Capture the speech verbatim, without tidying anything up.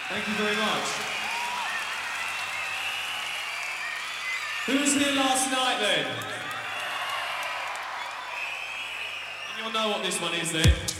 Thank you very much. Who was here last night then? And you'll know what this one is then.